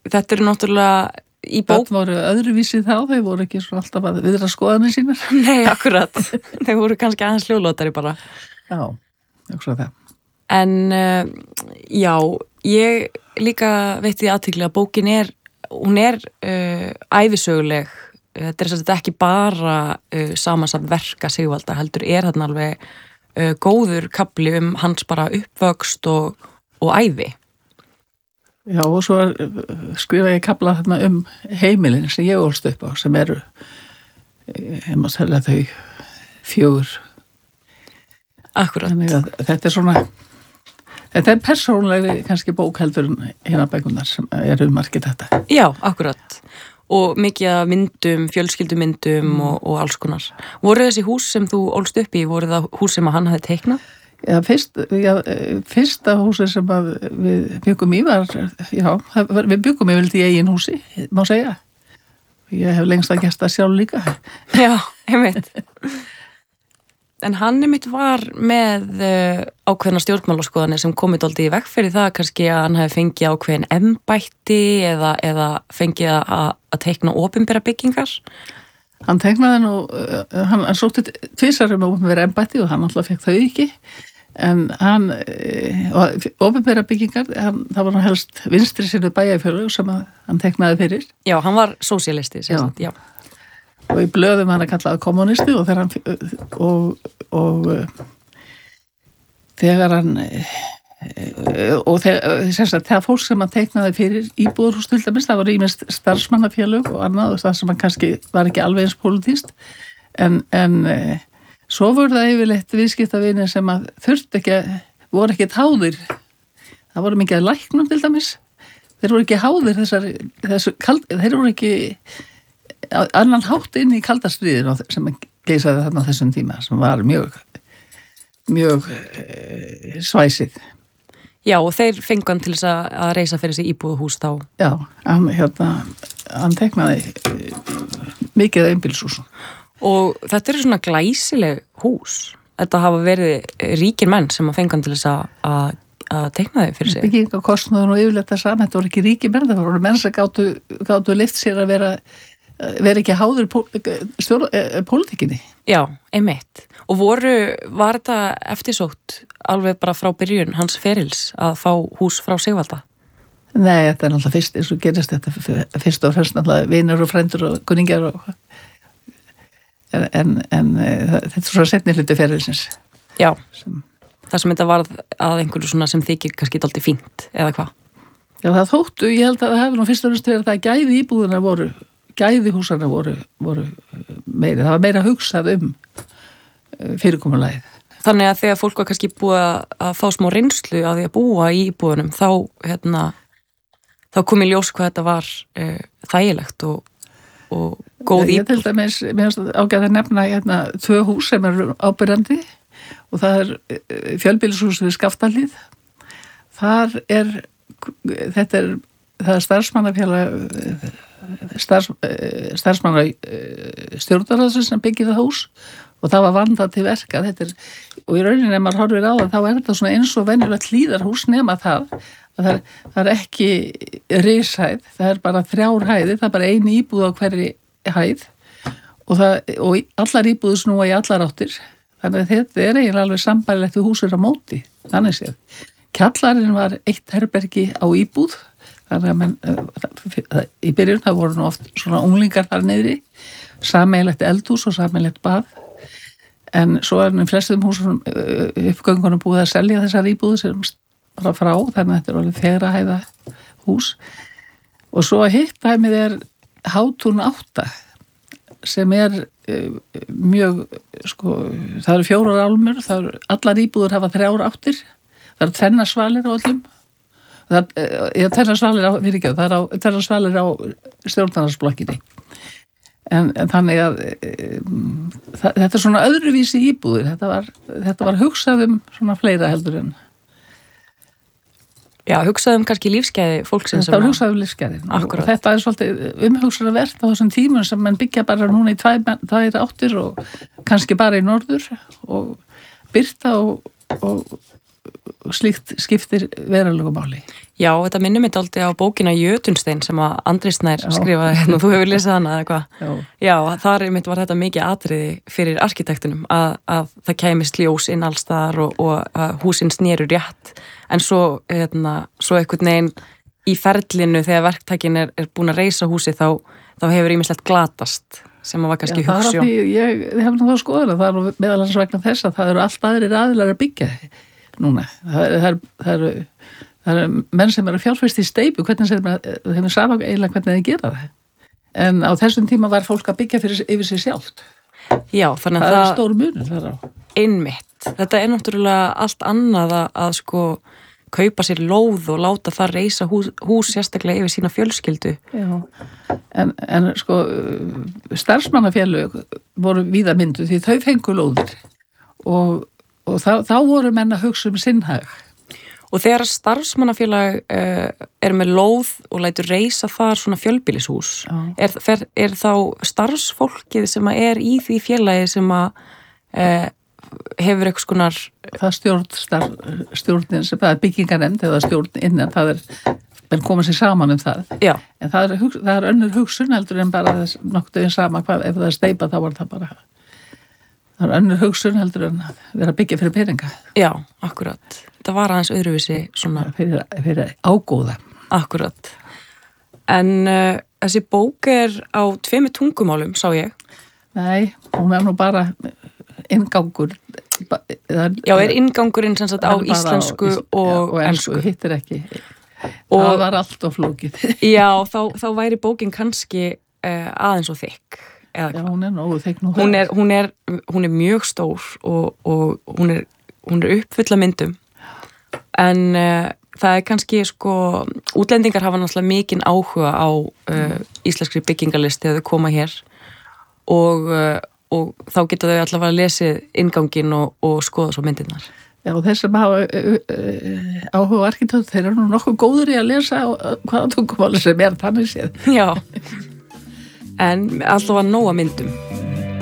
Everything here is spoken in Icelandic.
þetta náttúrulega í bók... Það voru öðruvísi þá, þau voru ekki svo alltaf að viðra skoðanir sínar. Nei, akkurat. Þau voru kannski aðeins hljóðlótari bara. Já, hugsa það. En já, ég líka veit því athygli að bókin hún er ævisöguleg. Þetta er ekki bara samansafn verka Sigvalda, heldur þarna alveg góður kafli hans bara uppvöxt og ævi. Já, og svo skrifa ég kafla þarna heimilin sem ég ólst upp á, sem eru, ég má segja þau 4. Akkurat. Þannig að þetta er persónulegri kannski bókheldur hérna bækunar sem eru margir þetta. Já, akkurat. Og mikið af myndum, fjölskyldumyndum og alls konar. Voru þessi hús sem þú ólst upp í, voru það hús sem hann hafði teiknað? Já, fyrsta húsi sem við byggum í var, við byggum í vildi í eigin húsi, má segja. Ég hef lengst að gesta sjálf líka. Já, einmitt. En hann einmitt var með ákveðna stjórnmálaskoðanir sem komið dálítið í veg fyrir það kannski að hann hefði fengið ákveðin embætti eða fengið að teikna opinbera byggingar. Hann teiknaði hann sótti tvisar opinbera embætti og hann alltaf fekk þau ekki. En hann, opinbera byggingar, það var hann helst vinstri sinni bæjarfélög sem hann teiknaði fyrir. Já, hann var sósíalisti, já. Og í blöðum hann kallaði kommunisti og þegar þegar fólk sem hann teiknaði fyrir íbúðarhús til dæmis, það var ýmist starfsmannafélög og annað og það sem hann kannski var ekki alveg eins pólitískt en svo voru það yfirleitt viðskiptavinir sem að voru ekki háðir. Það voru mikið læknum til dæmis. Þeir voru ekki háðir þeir voru ekki annan hátt inn í kaldastriðinu sem geisaði þarna á þessum tíma sem var mjög svæsið. Já, og þeir fengu hann til þess að reisa fyrir sig íbúðuhús þá. Já, hann teiknaði mikið einbýlishús. Og þetta eru svona glæsileg hús. Þetta hafa verið ríkir menn sem að fenga hann til þess að teikna þau fyrir sig. Byggingakostnaður og yfirleitt það saman, þetta voru ekki ríkir menn, það voru menn sem gátu lyft sér að vera ekki háður pólitíkinni. Já, einmitt. Og var þetta eftirsótt alveg bara frá byrjun hans ferils að fá hús frá Sigvalda? Nei, þetta er náttúrulega fyrst, eins og gerist þetta fyrst og fremst náttúrulega vinur og frændur og kunningjar en þetta er svo setni hluti ferilsins. Já, það sem þetta varð að einhverju svona sem þykir kannski dálítið fínt, eða hvað? Já, það þóttu, ég held að það hefði nú fyrst og fremst verið það gæði íbúðuna gæði húsana voru meiri, það var meira hugsað fyrirkomulagið. Þannig að þegar fólk var kannski búið að fá smá reynslu af því að búa í íbúðunum þá kom í ljós hvað þetta var þægilegt og góð íbúð. Ég til dæmis, mér finnst ágætt að nefna 2 hús sem eru ábyrjandi og það er fjölbýlishús við Skaftahlíð. Það er starfsmannafélag starfsmanna stjórnarráðsins sem byggir það hús og það var vandað til verka. Og í rauninni ef maður horfir á það þá er þetta svona eins og venjulegt hlíðarhús nema það er ekki rishæð, það er bara 3 hæðir, það er bara 1 íbúð á hverri hæð og allar íbúður snúa í allar áttir, þannig að þetta er eiginlega alveg sambærilegt við húsur á móti, þannig séð. Kjallarinn var 1 herbergi á íbúð, þannig að í byrjun það voru nú oft svona unglingar þar niðri, sameiginlegt eldhús og sameiginlegt bað, en svo er nú í flestum húsum uppgöngunum búið að selja þessar íbúður sem bara frá, þannig að þetta er alveg 4 hæða hús og svo hitt dæmið er Hátún 8 sem er mjög það eru 4 álmur, allar íbúður hafa 3 áttir, það eru 2 svalir á öllum það er 2 svalir á stjórnarnarsblokkinni en þannig að þetta er svona öðruvísi íbúður, þetta var hugsað svona fleira heldur en Já, hugsaðum kannski lífsgæði fólksins. Þetta var hugsaðum lífsgæði. Akkurat. Þetta er svolítið umhugsunarvert á þessum tímum sem mann byggja bara núna í 2 áttir og kannski bara í norður og birta og slíkt skiptir verulegu máli. Já, þetta minnum mitt aldrei á bókina Jötunstein sem að Andri Snær skrifaði hérna og þú hefur lesið hana eða hvað. Já, þar mitt var þetta mikið atriði fyrir arkitektunum að það kæmist ljós inn allstaðar og að húsin snéru rétt en svo einhvern veginn í ferlinu þegar verktækin er búin að reisa húsi þá hefur ýmislegt glatast sem var kannski hugsjón. Ég hef nú þá skoðað það er meðal annars vegna þess að það eru allt aðrir aðilar að byggja núna. Það eru menn sem eru fjárfest í steypu, hvernig sem þeim sama eiginlega hvernig þeir gera það. En á þessum tíma var fólk að byggja yfir sig sjálft. Já, þannig að það er stór munur þar á. Einmitt. Þetta er náttúrulega allt annað að sko kaupa sér lóð og láta það reisa hús sérstaklega yfir sína fjölskyldu. Já, en sko starfsmannafélög voru víða myndu því þau fengu lóðir og þá voru menn að hugsa sinnhag. Og þegar starfsmannafélag er með lóð og lætur reisa þar svona fjölbýlishús, er þá starfsfólkið sem er í því félagi sem að hefur eitthvað skonar... Það stjórnin sem það er byggingarnefnd eða stjórn innan, það er komað sér saman það. Já. En það er önnur hugsun heldur en bara þess nokkuð sama hvað, ef það er steypa þá var það bara... Það er önnur hugsun heldur en að vera að byggja fyrir peninga. Já, akkurat. Það var aðeins öðruvísi svona... Fyrir ágóða. Akkurat. En þessi bók er á 2 tungumálum, sá ég. Nei, hún er nú bara inngangur. Já, er inngangurinn sem sagt á íslensku og ensku. Hittir ekki. Það var allt of flókið. Já, þá væri bókin kannski aðeins og þykk. Já, hún er nógu þykk nú. Hún er mjög stór og hún er uppfull af myndum. En það er kannski sko, útlendingar hafa náttúrulega mikinn áhuga á íslenskri byggingarlist þegar þau koma hér og þá geta þau allavega lesið inngangin og skoða svo myndirnar. Já, og þeir sem hafa áhuga á arkitekt, þeir eru nú nokkuð góður í að lesa hvaða tungumáli sem þannig séð. Já, en allavega nóga myndum.